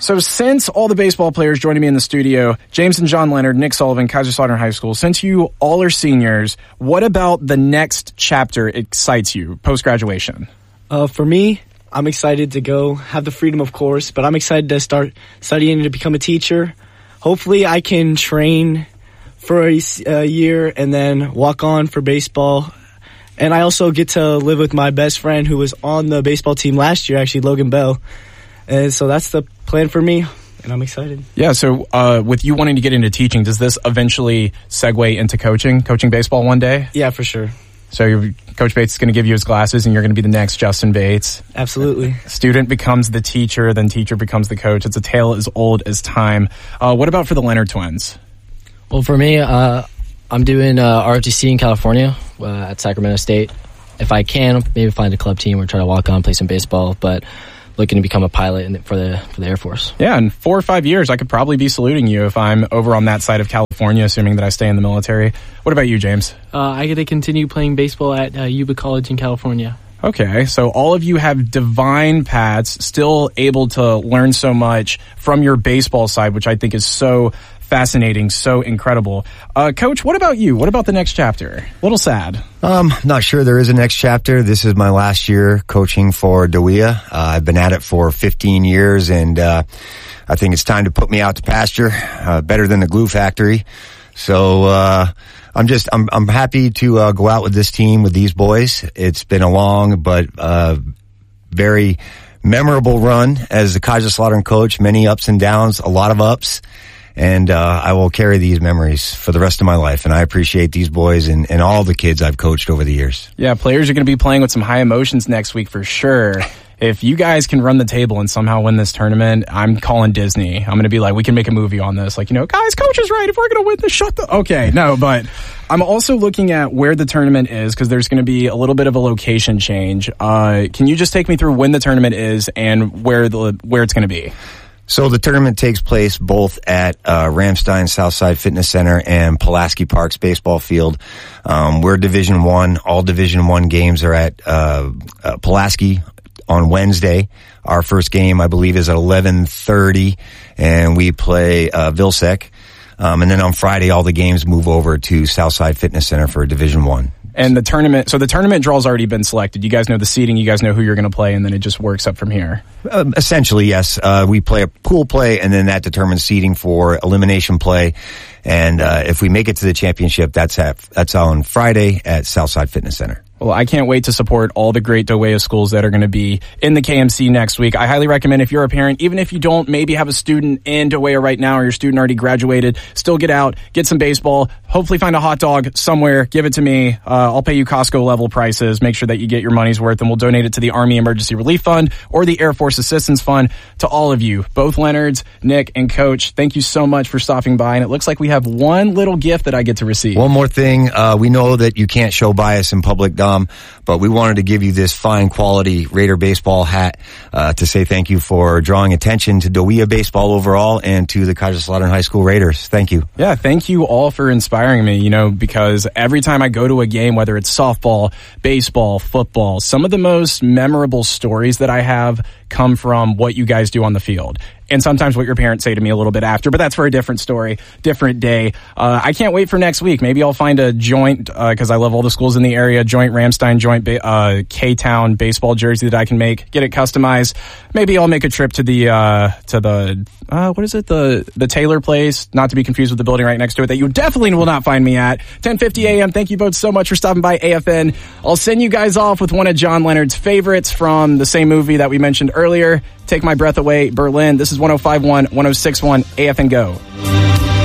So since all the baseball players joining me in the studio, James and John Leonard, Nick Sullivan, Kaiserslautern High School, since you all are seniors, what about the next chapter excites you post-graduation? For me, I'm excited to go have the freedom, of course, but I'm excited to start studying to become a teacher. Hopefully I can train for a year and then walk on for baseball. And I also get to live with my best friend who was on the baseball team last year, actually, Logan Bell. And so that's the plan for me, and I'm excited. Yeah, so with you wanting to get into teaching, does this eventually segue into coaching baseball one day? Yeah, for sure. So Coach Bates is going to give you his glasses, and you're going to be the next Justin Bates. Absolutely. Student becomes the teacher, then teacher becomes the coach. It's a tale as old as time. What about for the Leonard twins? Well, for me, I'm doing ROTC in California at Sacramento State. If I can, maybe find a club team or try to walk on, play some baseball, but looking to become a pilot for the Air Force. Yeah, in 4 or 5 years, I could probably be saluting you if I'm over on that side of California, assuming that I stay in the military. What about you, James? I get to continue playing baseball at Yuba College in California. Okay, so all of you have divine paths, still able to learn so much from your baseball side, which I think is so fascinating, so incredible. Coach, what about you? What about the next chapter? A little sad. Not sure there is a next chapter. This is my last year coaching for DeWia. I've been at it for 15 years, and I think it's time to put me out to pasture, better than the glue factory. So I'm happy to go out with this team, with these boys. It's been a long but very memorable run as the Kaiserslautern coach. Many ups and downs, a lot of ups. And I will carry these memories for the rest of my life. And I appreciate these boys and all the kids I've coached over the years. Yeah, players are going to be playing with some high emotions next week for sure. If you guys can run the table and somehow win this tournament, I'm calling Disney. I'm going to be like, we can make a movie on this. Like, guys, coach is right. If we're going to win this, okay, no, but I'm also looking at where the tournament is because there's going to be a little bit of a location change. Can you just take me through when the tournament is and where it's going to be? So the tournament takes place both at Ramstein Southside Fitness Center and Pulaski Parks baseball field. We're Division I. All Division I games are at Pulaski on Wednesday. Our first game, I believe, is at 11:30, and we play Vilsec. And then on Friday, all the games move over to Southside Fitness Center for Division I. And the tournament draw's already been selected. You guys know the seating, you guys know who you're going to play, and then it just works up from here. Essentially, yes. We play a pool play, and then that determines seating for elimination play. And if we make it to the championship, that's on Friday at Southside Fitness Center. Well, I can't wait to support all the great DeWia schools that are going to be in the KMC next week. I highly recommend if you're a parent, even if you don't maybe have a student in DeWia right now or your student already graduated, still get out, get some baseball, hopefully find a hot dog somewhere, give it to me. I'll pay you Costco level prices. Make sure that you get your money's worth, and we'll donate it to the Army Emergency Relief Fund or the Air Force Assistance Fund. To all of you, both Leonards, Nick, and Coach, thank you so much for stopping by. And it looks like we have one little gift that I get to receive. One more thing. We know that you can't show bias in public, Dom, but we wanted to give you this fine quality Raider baseball hat to say thank you for drawing attention to DeWia baseball overall and to the Kaiserslautern High School Raiders. Thank you. Yeah, thank you all for inspiring me, because every time I go to a game, whether it's softball, baseball, football, some of the most memorable stories that I have come from what you guys do on the field. And sometimes what your parents say to me a little bit after, but that's for a different story, different day. I can't wait for next week. Maybe I'll find a joint, because I love all the schools in the area, joint Ramstein, joint K-Town baseball jersey that I can make, get it customized. Maybe I'll make a trip to the Taylor place, not to be confused with the building right next to it that you definitely will not find me at. 10:50 a.m. Thank you both so much for stopping by AFN. I'll send you guys off with one of John Leonard's favorites from the same movie that we mentioned earlier, Take My Breath Away, Berlin. This is 105.1, 106.1, AFN Go.